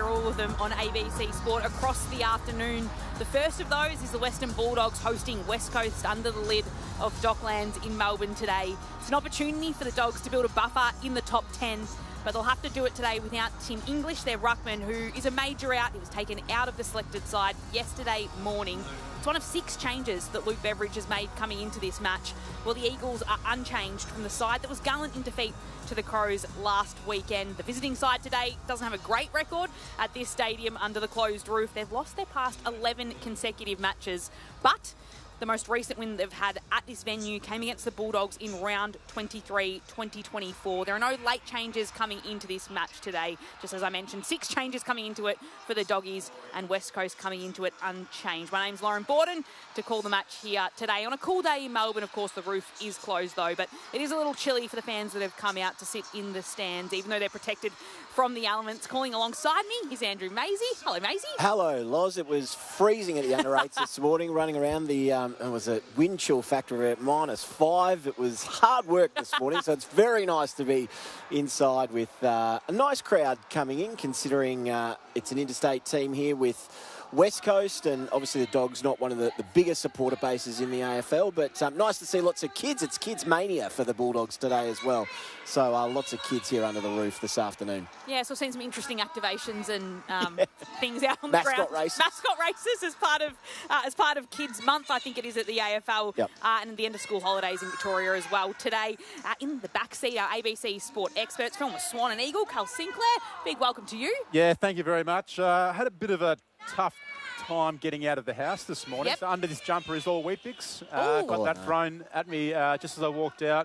all of them on ABC Sport across the afternoon. The first of those is the Western Bulldogs hosting West Coast under the lid of Docklands in Melbourne today. It's an opportunity for the Dogs to build a buffer in the top 10, but they'll have to do it today without Tim English, their ruckman, who is a major out. He was taken out of the selected side yesterday morning. It's one of 6 changes that Luke Beveridge has made coming into this match. Well, the Eagles are unchanged from the side that was gallant in defeat to the Crows last weekend. The visiting side today doesn't have a great record at this stadium under the closed roof. They've lost their past 11 consecutive matches, but the most recent win they've had at this venue came against the Bulldogs in round 23, 2024. There are no late changes coming into this match today. Just as I mentioned, 6 changes coming into it for the Doggies and West Coast coming into it unchanged. My name's Lauren Borden to call the match here today. On a cool day in Melbourne, of course, the roof is closed though, but it is a little chilly for the fans that have come out to sit in the stands, even though they're protected from the elements. Calling alongside me is Andrew Maisie. Hello, Maisie. Hello, Loz. It was freezing at the under 8s this morning, running around the, it was a wind chill factor at -5. It was hard work this morning, so it's very nice to be inside with a nice crowd coming in, considering it's an interstate team here with West Coast, and obviously the Dogs not one of the biggest supporter bases in the AFL, but nice to see lots of kids. It's Kids Mania for the Bulldogs today as well. So lots of kids here under the roof this afternoon. Yeah, so I've seen some interesting activations and things out on the Mascot ground. races. Mascot races as part of Kids Month, I think it is at the AFL, yep. And the end of school holidays in Victoria as well. Today, in the backseat, our ABC Sport experts, former Swan and Eagle, Cal Sinclair. Big welcome to you. Yeah, thank you very much. Had a bit of a tough time getting out of the house this morning. Yep. So under this jumper is all Weet-Bix. Got that thrown at me just as I walked out.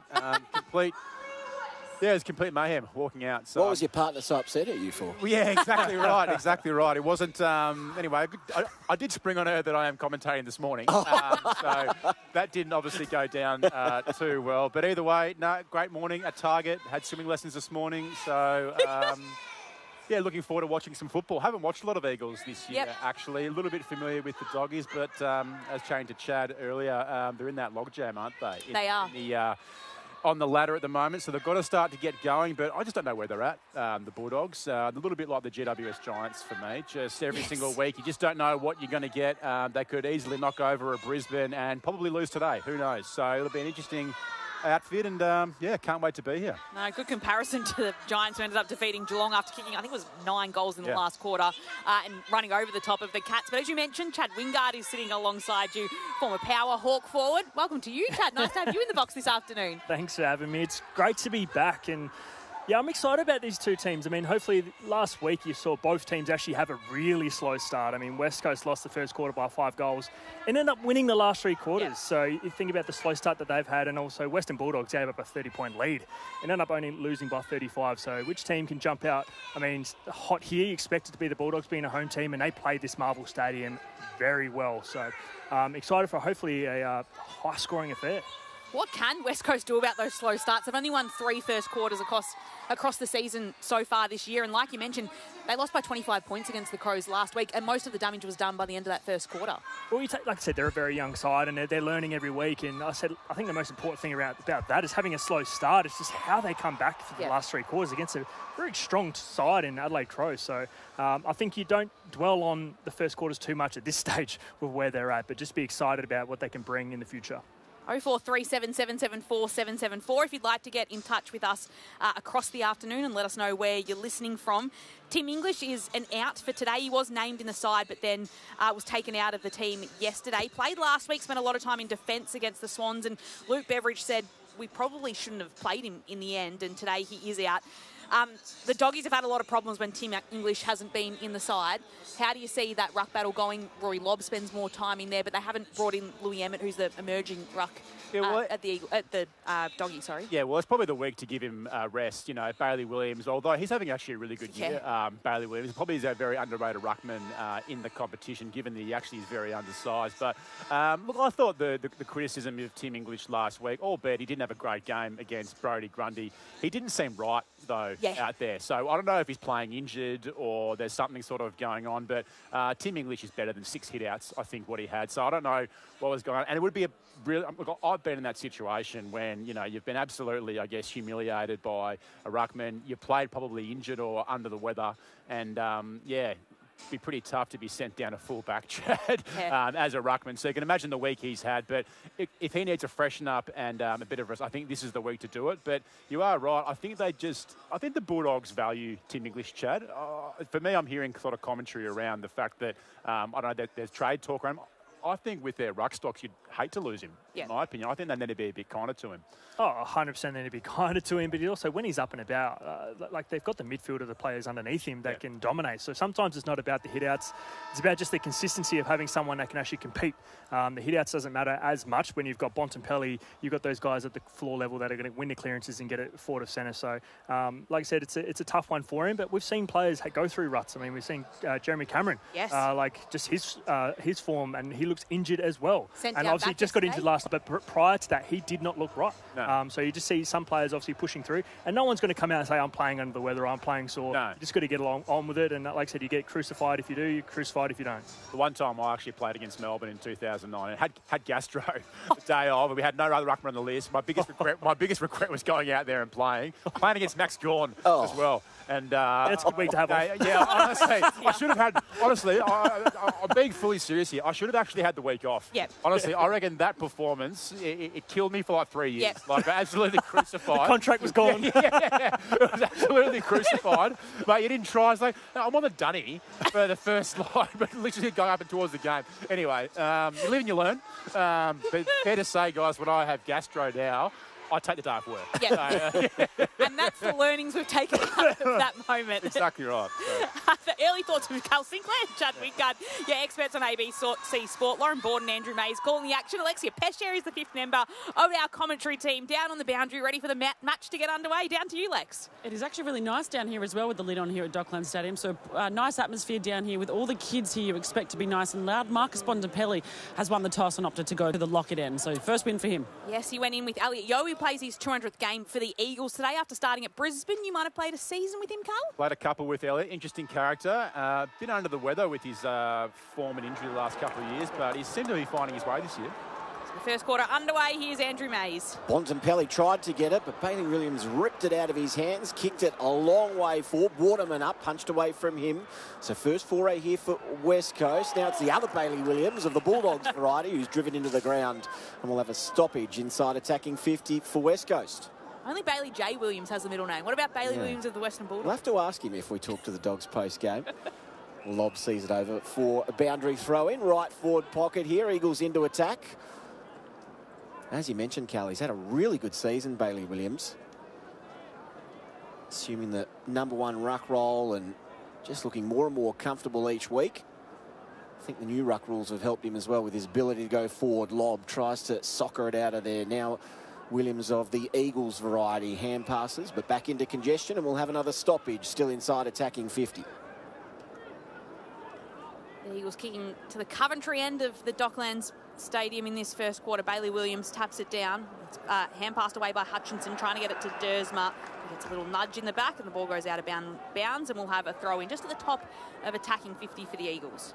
It was complete mayhem walking out. So what was your partner so upset at you for? Well, yeah, exactly right, exactly right. It wasn't, anyway, I did spring on her that I am commentating this morning. So that didn't obviously go down too well. But either way, no, great morning at Target. Had swimming lessons this morning. So, yeah, looking forward to watching some football. Haven't watched a lot of Eagles this year, actually. A little bit familiar with the Doggies, but as chatting to Chad earlier, they're in that logjam, aren't they? They are. On the ladder at the moment, so they've got to start to get going, but I just don't know where they're at, the Bulldogs. A little bit like the GWS Giants for me. Just every single week, you just don't know what you're going to get. They could easily knock over a Brisbane and probably lose today. Who knows? So it'll be an interesting outfit, and yeah, can't wait to be here. No, good comparison to the Giants, who ended up defeating Geelong after kicking, I think it was 9 goals in the last quarter, and running over the top of the Cats. But as you mentioned, Chad Wingard is sitting alongside you, former Power Hawk forward. Welcome to you, Chad. Nice to have you in the box this afternoon. Thanks for having me. It's great to be back, and yeah, I'm excited about these two teams. I mean, hopefully last week you saw both teams actually have a really slow start. I mean, West Coast lost the first quarter by 5 goals and ended up winning the last 3 quarters. Yeah. So you think about the slow start that they've had, and also Western Bulldogs gave up a 30-point lead and ended up only losing by 35. So which team can jump out? I mean, hot here, you expect it to be the Bulldogs being a home team, and they played this Marvel Stadium very well. So excited for hopefully a high-scoring affair. What can West Coast do about those slow starts? They've only won 3 first quarters across the season so far this year. And like you mentioned, they lost by 25 points against the Crows last week, and most of the damage was done by the end of that first quarter. Well, like I said, they're a very young side, and they're learning every week. And I think the most important thing about that is having a slow start. It's just how they come back for the last 3 quarters against a very strong side in Adelaide Crows. So I think you don't dwell on the first quarters too much at this stage with where they're at, but just be excited about what they can bring in the future. 0437774774 if you'd like to get in touch with us across the afternoon and let us know where you're listening from. Tim English is an out for today. He was named in the side, but then was taken out of the team yesterday. Played last week, spent a lot of time in defence against the Swans, and Luke Beveridge said we probably shouldn't have played him in the end, and today he is out. The Doggies have had a lot of problems when Tim English hasn't been in the side. How do you see that ruck battle going? Rory Lobb spends more time in there, but they haven't brought in Louis Emmett, who's the emerging ruck at the Doggy. Sorry. Yeah, well, it's probably the week to give him rest. You know, Bailey Williams, although he's having actually a really good year. Bailey Williams probably is a very underrated ruckman in the competition, given that he actually is very undersized. But look, I thought the criticism of Tim English last week, albeit he didn't have a great game against Brodie Grundy, he didn't seem right though out there. So I don't know if he's playing injured or there's something sort of going on, but Tim English is better than 6 hit-outs, I think, what he had. So I don't know what was going on. And it would be a really... Look, I've been in that situation when, you've been absolutely, I guess, humiliated by a ruckman. You played probably injured or under the weather. And, it'd be pretty tough to be sent down a full-back, Chad, as a ruckman. So you can imagine the week he's had. But if he needs to freshen up and a bit of rest, I think this is the week to do it. But you are right. I think the Bulldogs value Tim English, Chad. For me, I'm hearing sort of commentary around the fact that, I don't know, that there's trade talk around. I think with their ruck stocks, you'd hate to lose him, in my opinion. I think they need to be a bit kinder to him. Oh, 100% need to be kinder to him, but also when he's up and about, they've got the midfield of the players underneath him that can dominate. So sometimes it's not about the hit-outs. It's about just the consistency of having someone that can actually compete. The hit-outs doesn't matter as much when you've got Bontempelli. You've got those guys at the floor level that are going to win the clearances and get it forward of centre. So, like I said, it's a tough one for him, but we've seen players go through ruts. I mean, we've seen Jeremy Cameron. Yes. Just his form, and he looks injured as well. Sent and obviously just got injured last, but prior to that, he did not look right. No. So you just see some players obviously pushing through, and no one's going to come out and say, I'm playing under the weather, I'm playing sore. No. You just got to get on with it, and like I said, you get crucified if you do, you're crucified if you don't. The one time I actually played against Melbourne in 2009 and had gastro the day of, and we had no other ruckman on the list. My biggest regret was going out there and playing against Max Gawn as well. And that's a good week to have off. Honestly, I should have had. Honestly, I'm being fully serious here. I should have actually had the week off. Yep. Honestly, I reckon that performance it killed me for like 3 years. Yep. Like absolutely crucified. The contract was gone. It was absolutely crucified. But you didn't try. It's like I'm on the dunny for the first line, but literally going up and towards the game. Anyway, you live and you learn. But fair to say, guys, when I have gastro now, I take the day off work. Yeah. And that's the learnings we've taken out of that moment. Exactly right. The early thoughts with Carl Sinclair, Chad Wingard, experts on ABC Sport, Lauren Borden, Andrew Mays calling the action. Alexia Pescher is the 5th member of our commentary team down on the boundary, ready for the match to get underway. Down to you, Lex. It is actually really nice down here as well with the lid on here at Docklands Stadium. So nice atmosphere down here with all the kids here. You expect to be nice and loud. Marcus Bontempelli has won the toss and opted to go to the locket end. So first win for him. Yes, he went in with Elliot Yeo, who plays his 200th game for the Eagles today after starting at Brisbane. You might have played a season with him, Carl? Played a couple with Elliot. Interesting character. Been under the weather with his form and injury the last couple of years, but he seemed to be finding his way this year. So the first quarter underway. Here's Andrew Mays. Bontempelli tried to get it, but Bailey Williams ripped it out of his hands, kicked it a long way forward. Waterman up, punched away from him. So first foray here for West Coast. Now it's the other Bailey Williams of the Bulldogs variety who's driven into the ground, and we'll have a stoppage inside attacking 50 for West Coast. Only Bailey J. Williams has the middle name. What about Bailey Williams of the Western Bulldogs? We'll have to ask him if we talk to the Dogs post-game. Lob sees it over for a boundary throw-in. Right forward pocket here. Eagles into attack. As you mentioned, Cal, he's had a really good season, Bailey Williams. Assuming the #1 ruck role and just looking more and more comfortable each week. I think the new ruck rules have helped him as well with his ability to go forward. Lob tries to soccer it out of there. Now Williams of the Eagles variety hand passes, but back into congestion, and we'll have another stoppage still inside attacking 50. The Eagles kicking to the Coventry end of the Docklands Stadium in this first quarter. Bailey Williams taps it down. It's hand passed away by Hutchinson, trying to get it to Dersma. He gets a little nudge in the back, and the ball goes out of bounds, and we'll have a throw in just at the top of attacking 50 for the Eagles.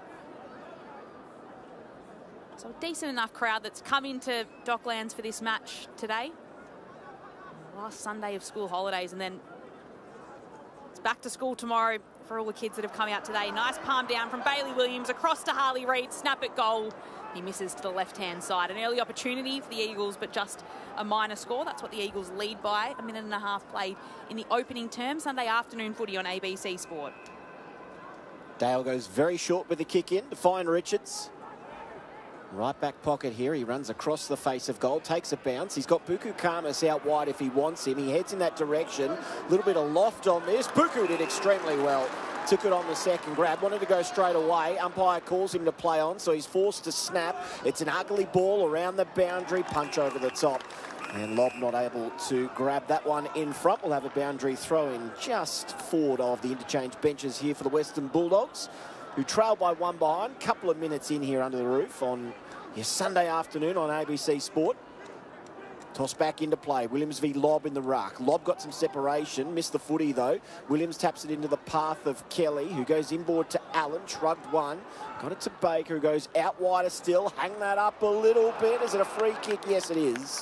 So a decent enough crowd that's come into Docklands for this match today. Last Sunday of school holidays, and then it's back to school tomorrow for all the kids that have come out today. Nice palm down from Bailey Williams across to Harley Reid. Snap at goal. He misses to the left-hand side. An early opportunity for the Eagles, but just a minor score. That's what the Eagles lead by. A minute and a half played in the opening term. Sunday afternoon footy on ABC Sport. Dale goes very short with the kick in to find Richards. Right back pocket here. He runs across the face of goal, takes a bounce. He's got Buku Khamis out wide if he wants him. He heads in that direction. A little bit of loft on this. Buku did extremely well. Took it on the second grab. Wanted to go straight away. Umpire calls him to play on, so he's forced to snap. It's an ugly ball around the boundary. Punch over the top. And Lob not able to grab that one in front. We'll have a boundary throw in just forward of the interchange benches here for the Western Bulldogs, who trail by 1 behind. Couple of minutes in here under the roof on your Sunday afternoon on ABC Sport. Toss back into play. Williams v Lobb in the ruck. Lobb got some separation. Missed the footy, though. Williams taps it into the path of Kelly, who goes inboard to Allen. Shrugged one. Got it to Baker, who goes out wider still. Hang that up a little bit. Is it a free kick? Yes, it is.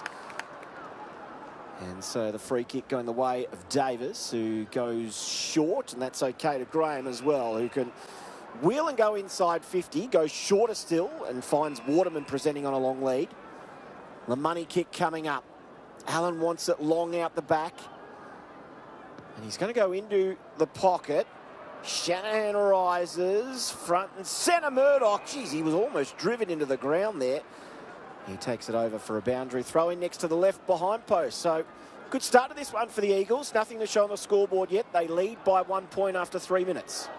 And so the free kick going the way of Davis, who goes short, and that's okay to Graham as well, who can wheel and go inside 50, goes shorter still, and finds Waterman presenting on a long lead. The money kick coming up. Allen wants it long out the back. And he's going to go into the pocket. Shanahan rises, front and centre. Murdoch, geez, he was almost driven into the ground there. He takes it over for a boundary throw in next to the left behind post. So good start to this one for the Eagles. Nothing to show on the scoreboard yet. They lead by 1 point after 3 minutes.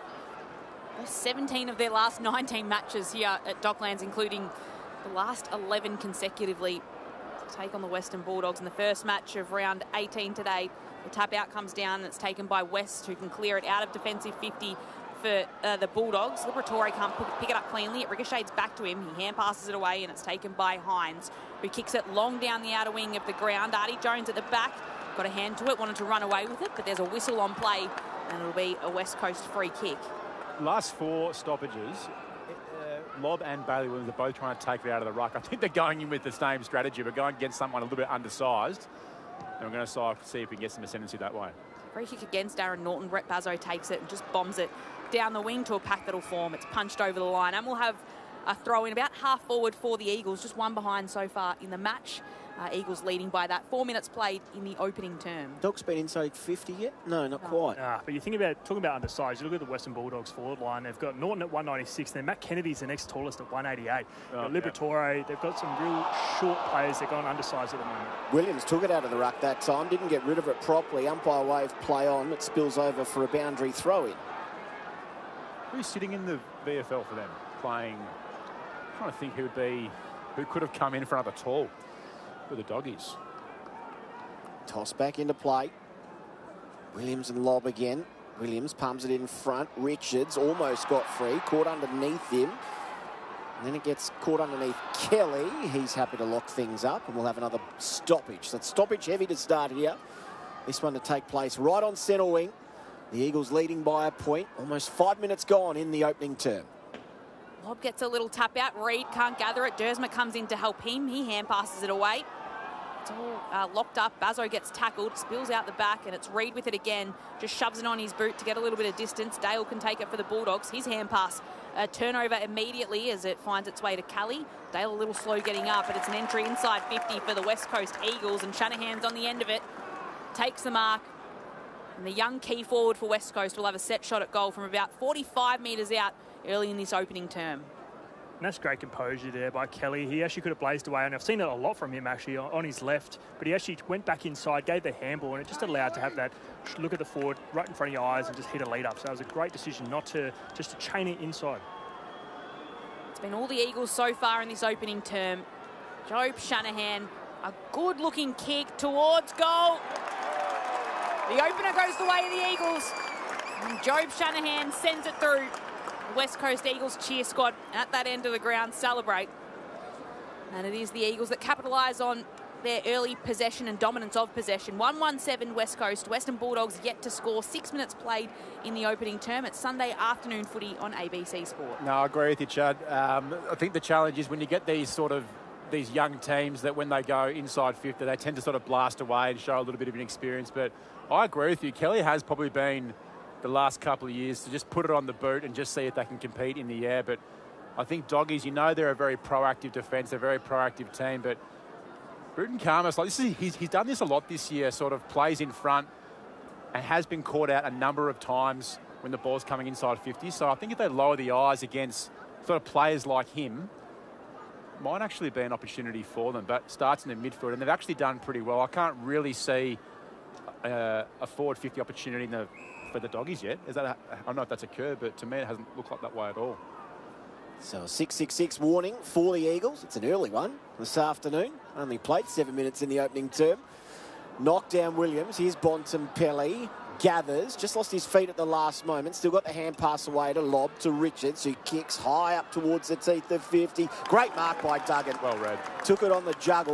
17 of their last 19 matches here at Docklands, including the last 11 consecutively, to take on the Western Bulldogs in the first match of round 18 today. The tap out comes down and it's taken by West, who can clear it out of defensive 50 for the Bulldogs. Liberatore can't pick it up cleanly. It ricochets back to him. He hand passes it away and it's taken by Hines, who kicks it long down the outer wing of the ground. Artie Jones at the back got a hand to it, wanted to run away with it, but there's a whistle on play and it'll be a West Coast free kick. Last 4 stoppages, Lobb and Bailey Williams are both trying to take it out of the ruck. I think they're going in with the same strategy, but going against someone a little bit undersized. And we're going to see if we can get some ascendancy that way. Free kick against Darren Norton. Brett Bazzo takes it and just bombs it down the wing to a pack that'll form. It's punched over the line, and we'll have a throw in about half forward for the Eagles, just one behind so far in the match. Eagles leading by that. 4 minutes played in the opening term. Dogs been inside 50 yet? No, not quite. But you think about, talking about undersized, you look at the Western Bulldogs forward line. They've got Norton at 196, then Matt Kennedy's the next tallest at 188. Liberatore, they've got some real short players. They're going undersized at the moment. Williams took it out of the ruck that time, didn't get rid of it properly. Umpire wave play on. It spills over for a boundary throw-in. Who's sitting in the VFL for them? Playing, I'm trying to think who could have come in for another tall for the Doggies. Toss back into play. Williams and Lobb again. Williams palms it in front. Richards almost got free, caught underneath him. And then it gets caught underneath Kelly. He's happy to lock things up, and we'll have another stoppage. So it's stoppage heavy to start here. This one to take place right on centre wing. The Eagles leading by a point. Almost 5 minutes gone in the opening term. Lobb gets a little tap out. Reid can't gather it. Dersma comes in to help him. He hand passes it away. It's all locked up. Bazzo gets tackled, spills out the back, and it's Reid with it again. Just shoves it on his boot to get a little bit of distance. Dale can take it for the Bulldogs. His hand pass. Turnover immediately as it finds its way to Kelly. Dale a little slow getting up, but it's an entry inside 50 for the West Coast Eagles, and Shanahan's on the end of it. Takes the mark. And the young key forward for West Coast will have a set shot at goal from about 45 metres out early in this opening term. And that's great composure there by Kelly. He actually could have blazed away, and I've seen it a lot from him actually on his left, but he actually went back inside, gave the handball, and it just allowed to have that look at the forward right in front of your eyes and just hit a lead up. So it was a great decision not to just to chain it inside. It's been all the Eagles so far in this opening term. Jobe Shanahan, a good looking kick towards goal. The opener goes the way of the Eagles, and Jobe Shanahan sends it through. The West Coast Eagles cheer squad at that end of the ground celebrate. And it is the Eagles that capitalise on their early possession and dominance of possession. 1-1-7 West Coast. Western Bulldogs yet to score. 6 minutes played in the opening term. It's Sunday afternoon footy on ABC Sport. No, I agree with you, Chad. I think the challenge is when you get these young teams that when they go inside 50, they tend to sort of blast away and show a little bit of inexperience. But I agree with you. Kelly has probably been the last couple of years to just put it on the boot and just see if they can compete in the air. But I think Doggies, they're a very proactive defence, they're a very proactive team. But Bruton Karmas, he's done this a lot this year, sort of plays in front and has been caught out a number of times when the ball's coming inside 50. So I think if they lower the eyes against sort of players like him, might actually be an opportunity for them. But starts in the midfield, and they've actually done pretty well. I can't really see a forward 50 opportunity for the Doggies yet. I don't know if that's occurred, but to me it hasn't looked like that way at all. So a 6-6-6 warning for the Eagles. It's an early one this afternoon. Only played 7 minutes in the opening term. Knocked down Williams. Here's Bontempelli. Gathers. Just lost his feet at the last moment. Still got the hand pass away to Lobb to Richards, who kicks high up towards the teeth of 50. Great mark by Duggan. Well read. Took it on the juggle.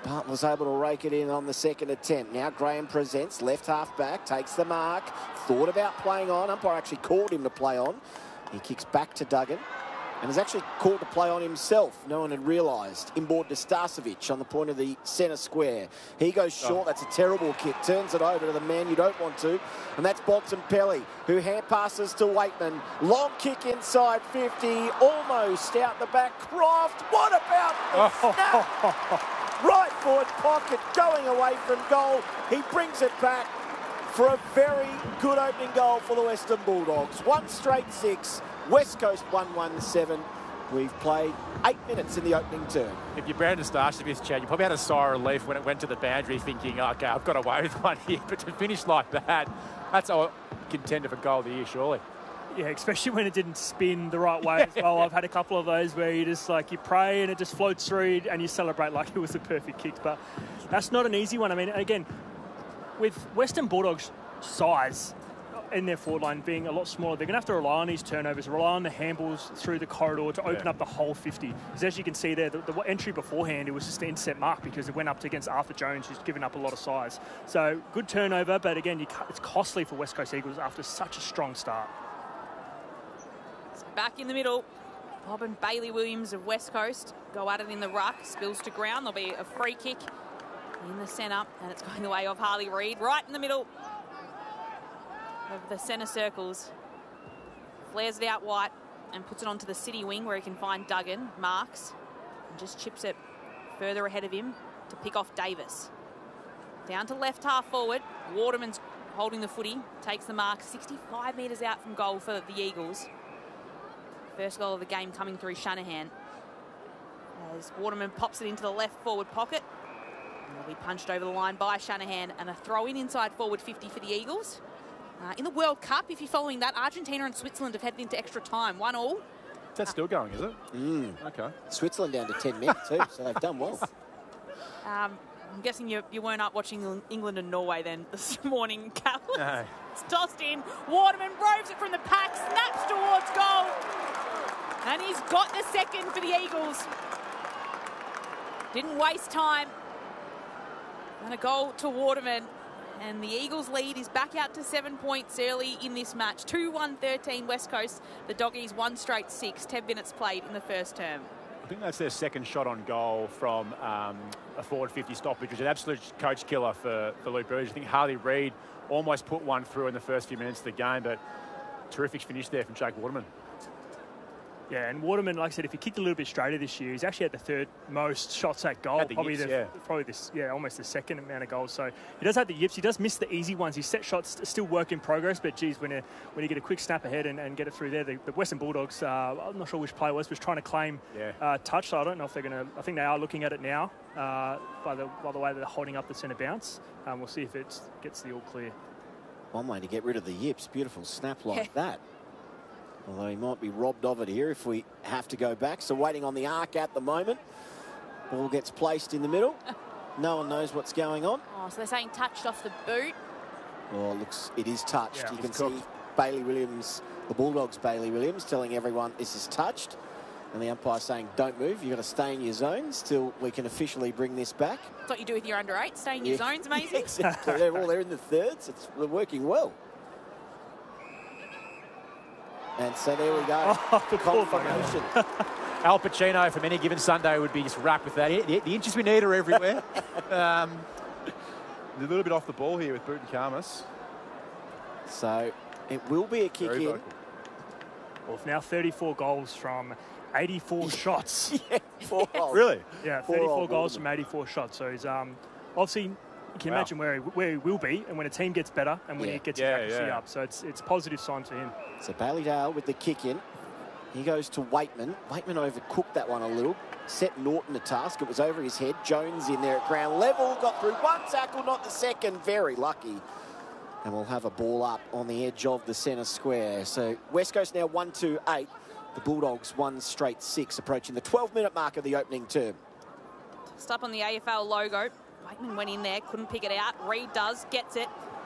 but was able to rake it in on the second attempt. Now Graham presents, left half back, takes the mark, thought about playing on. Umpire actually called him to play on. He kicks back to Duggan and is actually called to play on himself. No one had realised. Inboard to Starcevic on the point of the centre square. He goes short. That's a terrible kick. Turns it over to the man you don't want to. And that's Bontempelli, who hand passes to Waitman. Long kick inside 50. Almost out the back. Croft. What about the snap? Right forward pocket going away from goal. He brings it back for a very good opening goal for the Western Bulldogs. 1 straight 6. West Coast 1-1-7. We've played 8 minutes in the opening term. If you're Brandon Starcevic, Chad, you probably had a sigh of relief when it went to the boundary thinking, okay, I've got away with one here. But to finish like that, that's a contender for goal of the year, surely. Yeah, especially when it didn't spin the right way as well. I've had a couple of those where you just you pray and it just floats through and you celebrate like it was a perfect kick. But that's not an easy one. I mean, again, with Western Bulldogs' size in their forward line being a lot smaller, they're going to have to rely on these turnovers, rely on the handballs through the corridor to open up the whole 50. Because as you can see there, the entry beforehand, it was just an intercept mark because it went up against Arthur Jones, who's given up a lot of size. So good turnover, but again, it's costly for West Coast Eagles after such a strong start. So back in the middle, Bob and Bailey Williams of West Coast go at it in the ruck, spills to ground. There'll be a free kick in the centre, and it's going the way of Harley Reid, right in the middle of the centre circles. Flares it out wide and puts it onto the city wing where he can find Duggan, marks, and just chips it further ahead of him to pick off Davis. Down to left half forward. Waterman's holding the footy, takes the mark, 65 metres out from goal for the Eagles. First goal of the game coming through Shanahan. As Waterman pops it into the left forward pocket. And will be punched over the line by Shanahan, and a throw in inside forward 50 for the Eagles. In the World Cup, if you're following that, Argentina and Switzerland have headed into extra time. 1-1. That's still going, is it? Okay. Switzerland down to 10 men too, so they've done well. I'm guessing you weren't up watching England and Norway then this morning, Cal. No. It's tossed in. Waterman roves it from the pack, snaps towards goal. And he's got the second for the Eagles. Didn't waste time. And a goal to Waterman. And the Eagles' lead is back out to 7 points early in this match. 2-1-13 West Coast. The Doggies 1 straight 6. 10 minutes played in the first term. I think that's their second shot on goal from a forward 50 stoppage, which is an absolute coach killer for Luke Burgess. I think Harley Reid almost put one through in the first few minutes of the game, but terrific finish there from Jake Waterman. Yeah, and Waterman, like I said, if he kicked a little bit straighter this year, he's actually had the third most shots at goal. Probably almost the second amount of goals. So he does have the yips. He does miss the easy ones. His set shots still work in progress, but geez, when you get a quick snap ahead and get it through there, the Western Bulldogs, I'm not sure which player was trying to claim touch. So I don't know if they're going to. I think they are looking at it now by the way they're holding up the centre bounce. We'll see if it gets the all clear. One way to get rid of the yips. Beautiful snap like that. Although he might be robbed of it here if we have to go back. So waiting on the arc at the moment. Ball gets placed in the middle. No one knows what's going on. Oh, so they're saying touched off the boot. Oh, it is touched. Yeah, you can see Bailey Williams, the Bulldogs' Bailey Williams, telling everyone this is touched. And the umpire saying, don't move. You've got to stay in your zones till we can officially bring this back. That's what you do with your under 8. Stay in your zones, amazing. Exactly. They're in the thirds. They're working well. And so there we go. Confirmation. Al Pacino from any given Sunday would be just wrapped with that. The inches we need are everywhere. A little bit off the ball here with Boot and Karmas. So it will be a kick in. Well, it's now 34 goals from 84 shots. Yeah, 4 goals. Really? Yeah, 34 goals from 84 shots. So he's obviously, you can imagine where he will be, and when a team gets better and when he gets his accuracy up. So it's a positive sign for him. So Bailey Dale with the kick in. He goes to Waitman. Waitman overcooked that one a little. Set Norton a task. It was over his head. Jones in there at ground level. Got through one tackle, not the second. Very lucky. And we'll have a ball up on the edge of the centre square. So West Coast now 1-2-8. The Bulldogs 1 straight 6, approaching the 12-minute mark of the opening term. Just up on the AFL logo. Waitman went in there, couldn't pick it out. Reid does, gets it.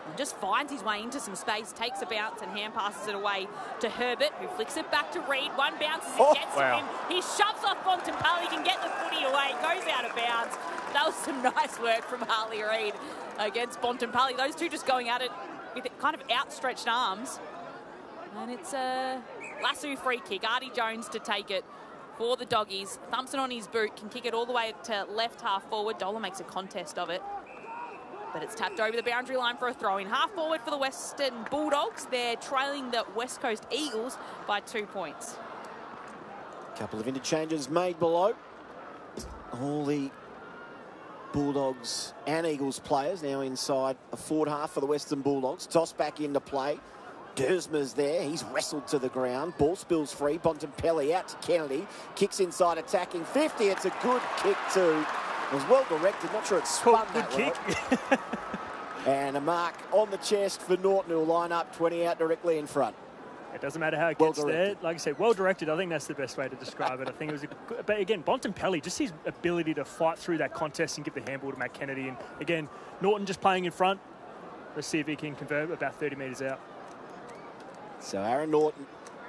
And just finds his way into some space, takes a bounce and hand passes it away to Herbert, who flicks it back to Reid. One bounces, it gets to him. He shoves off Bontempelli, can get the footy away, goes out of bounds. That was some nice work from Harley Reid against Bontempelli. Those two just going at it with kind of outstretched arms. And it's a lasso free kick. Artie Jones to take it for the Doggies. Thompson on his boot, can kick it all the way to left half forward. Dola makes a contest of it. But it's tapped over the boundary line for a throw-in. Half forward for the Western Bulldogs. They're trailing the West Coast Eagles by 2 points. Couple of interchanges made below. All the Bulldogs and Eagles players now inside a forward half for the Western Bulldogs. Toss back into play. Dersma's there. He's wrestled to the ground. Ball spills free. Bontempelli out to Kennedy. Kicks inside, attacking 50. It's a good kick too. It was well directed. Not sure it spun that kick. Well. And a mark on the chest for Norton, who'll line up 20 out directly in front. It doesn't matter how it gets there. Like I said, well directed. I think that's the best way to describe it. I think it was but again, Bontempelli, just his ability to fight through that contest and give the handball to Matt Kennedy. And again, Norton just playing in front. Let's see if he can convert about 30 metres out. So Aaron Norton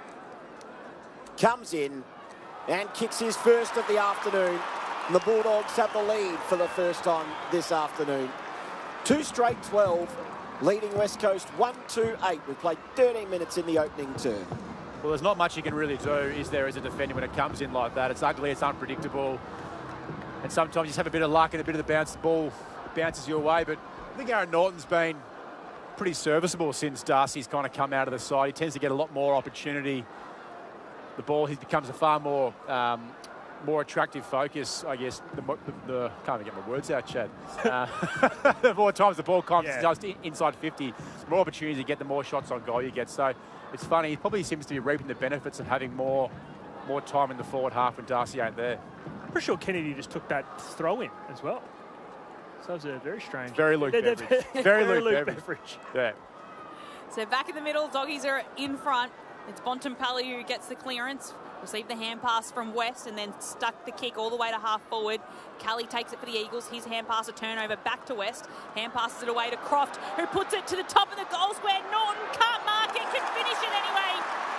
comes in and kicks his first of the afternoon. And the Bulldogs have the lead for the first time this afternoon. 2 straight 12, leading West Coast 1-2-8. We've played 13 minutes in the opening term. Well, there's not much you can really do, is there, as a defender when it comes in like that. It's ugly, it's unpredictable. And sometimes you just have a bit of luck and a bit of the bounce. The ball bounces your way. But I think Aaron Norton's been pretty serviceable since Darcy's kind of come out of the side. He tends to get a lot more opportunity. The ball, he becomes a far more attractive focus, I guess. The can't even get my words out, Chad. The more times the ball comes just inside 50, the more opportunities you get, the more shots on goal you get. So it's funny. He probably seems to be reaping the benefits of having more time in the forward half when Darcy ain't there. I'm pretty sure Kennedy just took that throw in as well. So it was very strange. Very Luke Beveridge. Very Luke Beveridge. Yeah. So back in the middle, Doggies are in front. It's Bontempelli who gets the clearance. Received the hand pass from West and then stuck the kick all the way to half forward. Kelly takes it for the Eagles. His hand pass, a turnover back to West. Hand passes it away to Croft, who puts it to the top of the goal square. Norton can't mark it, can finish it anyway.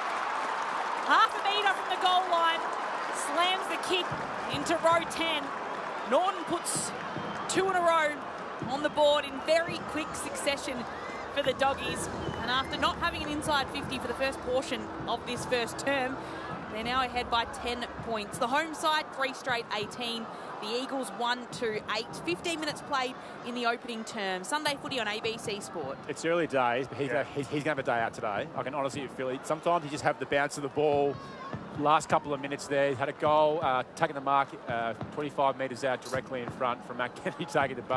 Half a metre from the goal line. Slams the kick into row 10. Norton puts 2 in a row on the board in very quick succession for the Doggies. And after not having an inside 50 for the first portion of this first term, they're now ahead by 10 points. The home side, 3 straight 18. The Eagles 1-2-8. 15 minutes played in the opening term. Sunday footy on ABC Sport. It's early days, but he's going to have a day out today. I can honestly feel it. Sometimes you just have the bounce of the ball. Last couple of minutes there, had a goal, taking the mark 25 metres out directly in front from Matt Kennedy taking the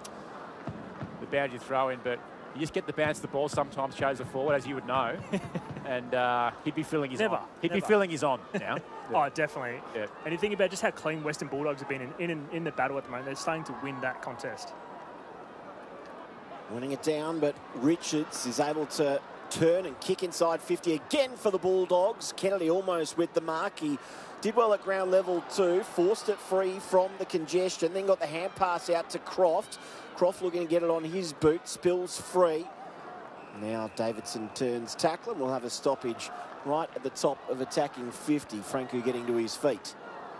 boundary throw in. But you just get the bounce of the ball sometimes, shows a forward, as you would know. And he'd be feeling his on. He'd be feeling his on now. Oh, definitely. Yeah. And you think about just how clean Western Bulldogs have been in the battle at the moment. They're starting to win that contest. Winning it down, but Richards is able to turn and kick inside 50 again for the Bulldogs. Kennedy almost with the mark. He did well at ground level too. Forced it free from the congestion. Then got the hand pass out to Croft. Croft looking to get it on his boot. Spills free. Now Davidson turns tackle and we'll have a stoppage right at the top of attacking 50. Franco getting to his feet.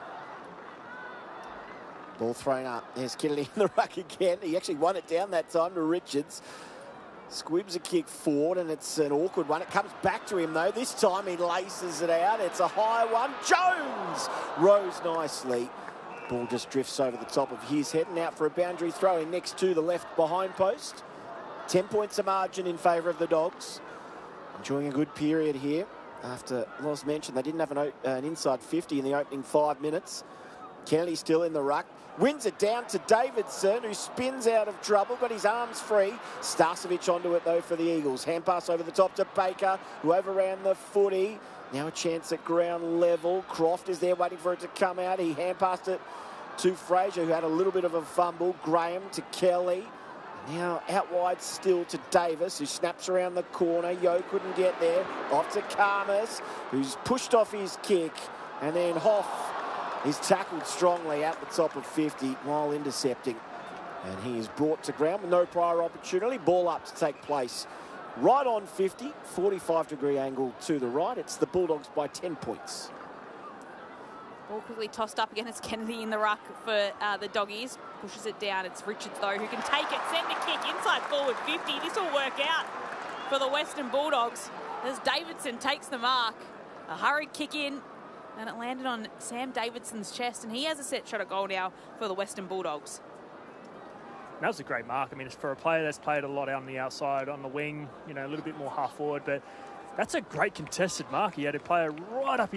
Ball thrown up. There's Kennedy in the ruck again. He actually won it down that time to Richards. Squibs a kick forward and it's an awkward one. It comes back to him though. This time he laces it out. It's a high one. Jones rose nicely. Ball just drifts over the top of his head and out for a boundary throw in next to the left behind post. 10 points a margin in favour of the Dogs. Enjoying a good period here. After Loz mentioned they didn't have an inside 50 in the opening 5 minutes. Kennedy still in the ruck. Wins it down to Davidson, who spins out of trouble, got his arms free. Starcevic onto it, though, for the Eagles. Hand pass over the top to Baker, who overran the footy. Now a chance at ground level. Croft is there waiting for it to come out. He hand passed it to Fraser, who had a little bit of a fumble. Graham to Kelly. Now out wide still to Davis, who snaps around the corner. Yo couldn't get there. Off to Karmas, who's pushed off his kick. And then Hoff is tackled strongly at the top of 50 while intercepting. And he is brought to ground with no prior opportunity. Ball up to take place right on 50, 45-degree angle to the right. It's the Bulldogs by 10 points. Ball quickly tossed up again. It's Kennedy in the ruck for the Doggies. Pushes it down. It's Richards, though, who can take it, send a kick inside forward 50. This will work out for the Western Bulldogs as Davidson takes the mark. A hurried kick in, and it landed on Sam Davidson's chest, and he has a set shot at goal now for the Western Bulldogs. That was a great mark. I mean, it's for a player that's played a lot on the outside, on the wing, a little bit more half forward, but that's a great contested mark. He had a player right up his